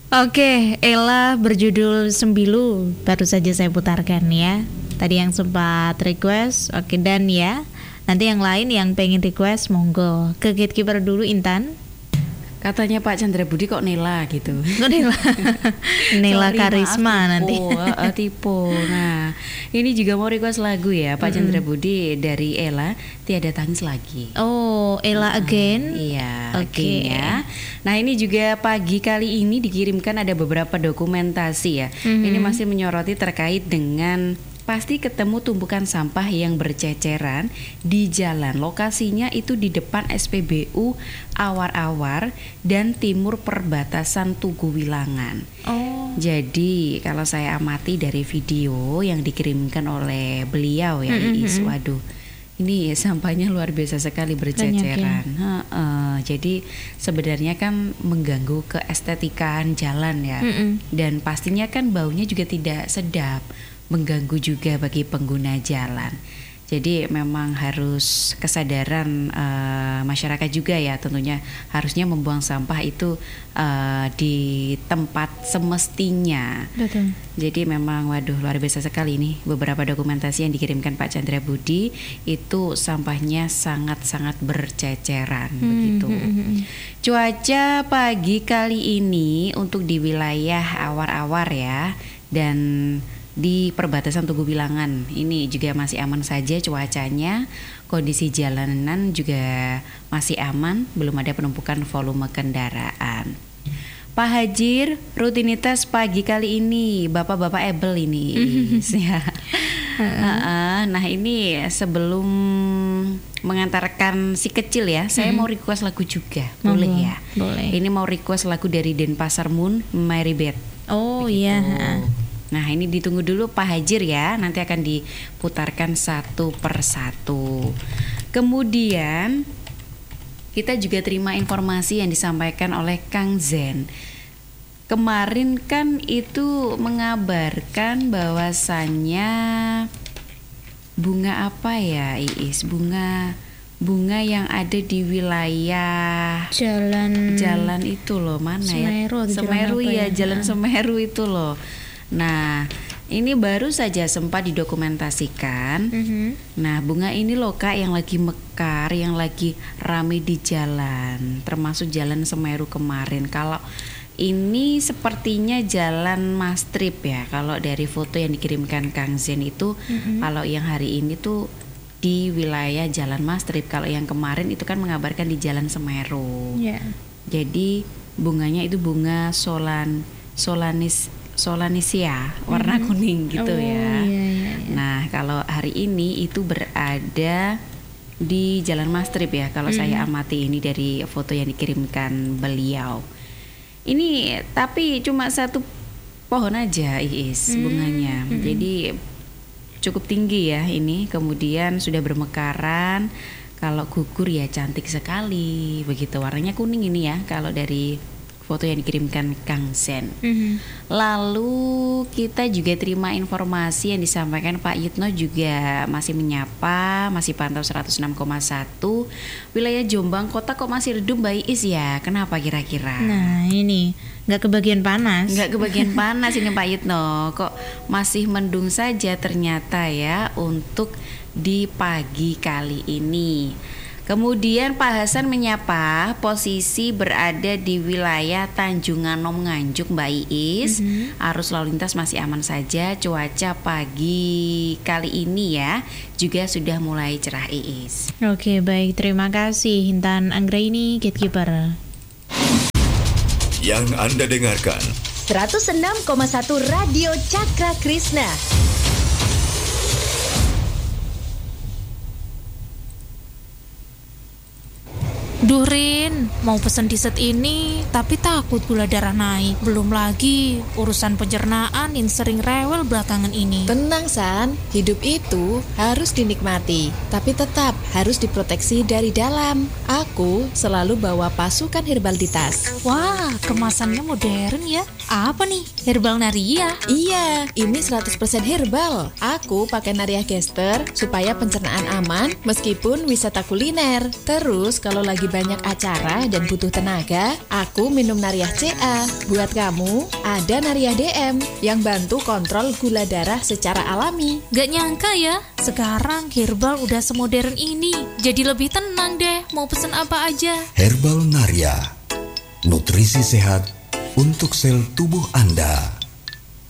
Oke, Ella berjudul Sembilu baru saja saya putarkan ya. Tadi yang sempat request, oke, dan ya. Nanti yang lain yang pengen request monggo ke gatekeeper dulu. Intan. Katanya Pak Chandra Budi kok Nela gitu. Kok Nela? Nela Sorry, Karisma maaf, nanti. Tipe. Nah, ini juga mau request lagu ya Pak Chandra Budi dari Ella, Tiada Tangis Lagi. Oh, Ella Again. Iya, Oke. Again ya. Nah, ini juga pagi kali ini dikirimkan ada beberapa dokumentasi ya. Ini masih menyoroti terkait dengan pasti ketemu tumpukan sampah yang berceceran di jalan. Lokasinya itu di depan SPBU Awar-Awar dan timur perbatasan Tugu Wilangan. Oh. Jadi kalau saya amati dari video yang dikirimkan oleh beliau ya, Iis, waduh, ini sampahnya luar biasa sekali berceceran. Jadi sebenarnya kan mengganggu keestetikan jalan ya, dan pastinya kan baunya juga tidak sedap, mengganggu juga bagi pengguna jalan. Jadi memang harus kesadaran masyarakat juga ya, tentunya harusnya membuang sampah itu di tempat semestinya. Betul. Jadi memang waduh luar biasa sekali ini beberapa dokumentasi yang dikirimkan Pak Chandra Budi itu sampahnya sangat-sangat berceceran begitu. Cuaca pagi kali ini untuk di wilayah Awar-Awar ya, dan di perbatasan Tugu Wilangan ini juga masih aman saja cuacanya, kondisi jalanan juga masih aman, belum ada penumpukan volume kendaraan. Pak Hajir, rutinitas pagi kali ini, bapak-bapak Ebel ini, ya. Nah ini sebelum mengantarkan si kecil ya, saya mau request lagu juga, boleh ya? Boleh. Ini mau request lagu dari Denpasar Moon, Mary Beth. Oh Begitu. iya. Nah ini ditunggu dulu Pak Hajir ya, nanti akan diputarkan satu persatu. Kemudian kita juga terima informasi yang disampaikan oleh Kang Zen. Kemarin kan itu mengabarkan bahwasannya bunga apa ya Iis? Bunga yang ada di wilayah jalan itu loh, mana Semeru, ya? Semeru ya, Jalan ya? Semeru itu loh. Nah, ini baru saja sempat didokumentasikan. Nah, bunga ini loh Kak yang lagi mekar, yang lagi rame di jalan, termasuk Jalan Semeru kemarin. Kalau ini sepertinya Jalan Mastrip ya. Kalau dari foto yang dikirimkan Kang Zen itu, kalau yang hari ini tuh di wilayah Jalan Mastrip. Kalau yang kemarin itu kan mengabarkan di Jalan Semeru. Yeah. Jadi bunganya itu bunga Solanisia warna kuning gitu ya. Iya. Nah kalau hari ini itu berada di Jalan Mastrip ya. Kalau saya amati ini dari foto yang dikirimkan beliau. Ini tapi cuma satu pohon aja Iis bunganya. Jadi cukup tinggi ya ini. Kemudian sudah bermekaran. Kalau gugur ya cantik sekali. Begitu warnanya kuning ini ya. Kalau dari foto yang dikirimkan Kang Sen. Lalu kita juga terima informasi yang disampaikan Pak Yitno juga masih menyapa, masih pantau 106,1. Wilayah Jombang Kota kok masih redup Mbak Iis ya? Kenapa kira-kira? Nah ini nggak kebagian panas. Nggak kebagian panas ini Pak Yitno. Kok masih mendung saja ternyata ya untuk di pagi kali ini. Kemudian Pak Hasan menyapa, posisi berada di wilayah Tanjung Anom Nganjuk Mbak Iis. Arus lalu lintas masih aman saja. Cuaca pagi kali ini ya juga sudah mulai cerah Iis. Oke baik, terima kasih Intan Anggraini, Gatekeeper. Yang Anda dengarkan 106,1 Radio Cakra Krishna. Duh Rin, mau pesen dessert ini tapi takut gula darah naik. Belum lagi urusan pencernaan yang sering rewel belakangan ini. Tenang San, hidup itu harus dinikmati, tapi tetap harus diproteksi dari dalam. Aku selalu bawa pasukan herbal di tas. Wah, kemasannya modern ya. Apa nih? Herbal Naria? Iya, ini 100% herbal. Aku pakai Naria Gester supaya pencernaan aman meskipun wisata kuliner. Terus kalau lagi banyak acara dan butuh tenaga, aku minum Nariah CA. Buat kamu, ada Nariah DM yang bantu kontrol gula darah secara alami. Gak nyangka ya, sekarang herbal udah semodern ini. Jadi lebih tenang deh, mau pesen apa aja. Herbal Nariah, nutrisi sehat untuk sel tubuh Anda.